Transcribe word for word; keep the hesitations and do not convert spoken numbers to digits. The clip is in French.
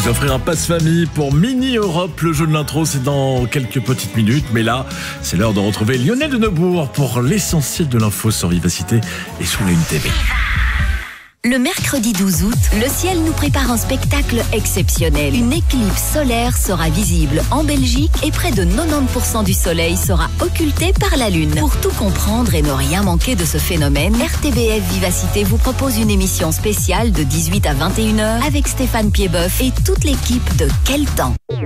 vous offrir un passe-famille pour Mini Europe. Le jeu de l'intro, c'est dans quelques petites minutes. Mais là, c'est l'heure de retrouver Lionel de Neubourg pour l'essentiel de l'info sur Vivacité et sur la Une T V. Le mercredi douze août, le ciel nous prépare un spectacle exceptionnel. Une éclipse solaire sera visible en Belgique et près de quatre-vingt-dix pour cent du soleil sera occulté par la lune. Pour tout comprendre et ne rien manquer de ce phénomène, R T B F Vivacité vous propose une émission spéciale de dix-huit à vingt et une heures avec Stéphane Piedboeuf et toute l'équipe de Quel temps.